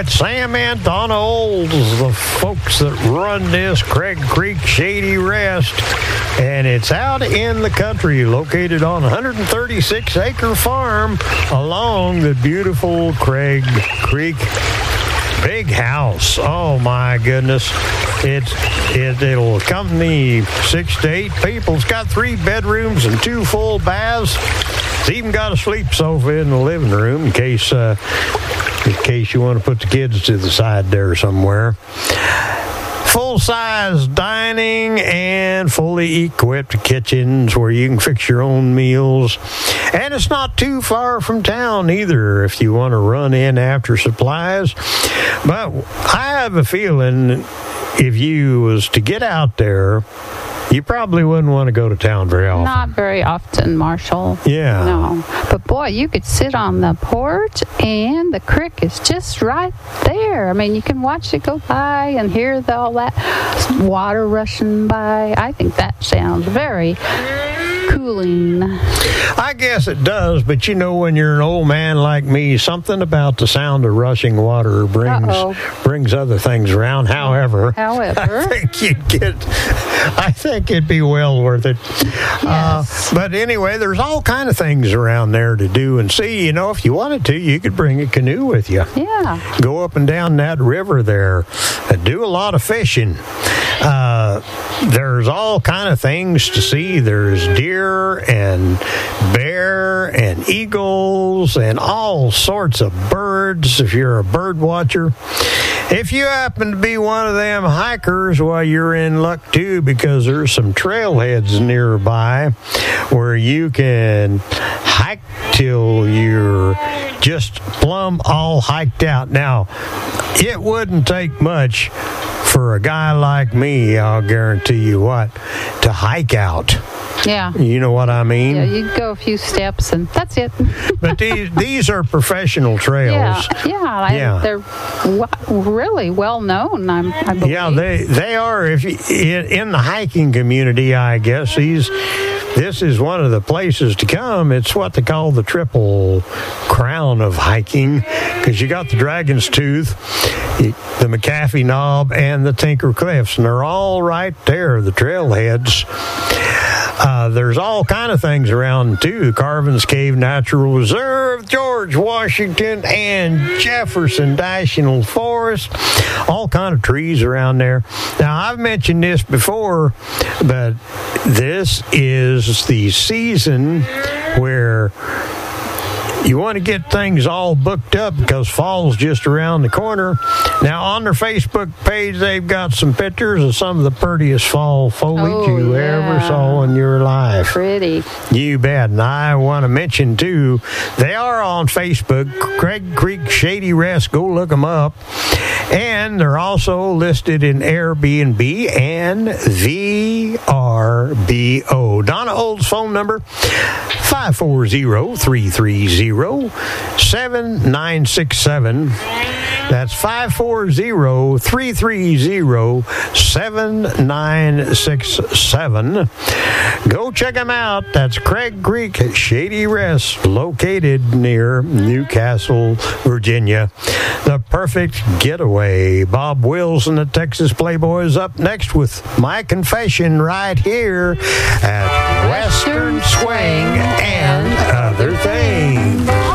right, Sam and Donna Olds, the folks that run this Craig Creek Shady Rest, and it's out in the country, located on a 136-acre farm along the beautiful Craig Creek. Big house. Oh my goodness. It'll accompany 6 to 8 people. It's got 3 bedrooms and 2 full baths. It's even got a sleep sofa in the living room in case you want to put the kids to the side there somewhere. Full-size dining and fully equipped kitchens where you can fix your own meals. And it's not too far from town either if you want to run in after supplies. But I have a feeling if you was to get out there, you probably wouldn't want to go to town very often. Not very often, Marshall. Yeah. No. But boy, you could sit on the porch and the creek is just right there. I mean, you can watch it go by and hear all that water rushing by. I think that sounds very cooling. I guess it does, but you know, when you're an old man like me, something about the sound of rushing water brings other things around. However, I think it'd be well worth it. Yes. But anyway, there's all kind of things around there to do and see. You know, if you wanted to, you could bring a canoe with you. Yeah. Go up and down that river there and do a lot of fishing. There's all kind of things to see. There's deer and bear and eagles and all sorts of birds if you're a bird watcher. If you happen to be one of them hikers, well, you're in luck too, because there's some trailheads nearby where you can hike till you're just plumb all hiked out. Now, it wouldn't take much for a guy like me, I'll guarantee you what, to hike out. Yeah. You know what I mean? Yeah, you go a few steps and that's it. But these are professional trails. Yeah. They're really well known, I believe. Yeah, they are. If in the hiking community, I guess this is one of the places to come. It's what they call the Triple Crown of hiking, because you got the Dragon's Tooth, the McAfee Knob, and the Tinker Cliffs, and they're all right there, the trailheads. There's all kind of things around too. Carvin's Cave Natural Reserve, George Washington and Jefferson National Forest. All kind of trees around there. Now, I've mentioned this before, but this is the season where you want to get things all booked up because fall's just around the corner. Now, on their Facebook page, they've got some pictures of some of the prettiest fall foliage you ever saw in your life. Pretty. You bet. And I want to mention, too, they are on Facebook, Craig Creek Shady Rest. Go look them up. And they're also listed in Airbnb and VRBO. Donna Old's phone number, 540-330-7967. That's 540-330-7967. Go check them out. That's Craig Creek Shady Rest, located near Newcastle, Virginia. The perfect getaway. Bob Wills and the Texas Playboys up next with My Confession right here at Western Swing and Other Things.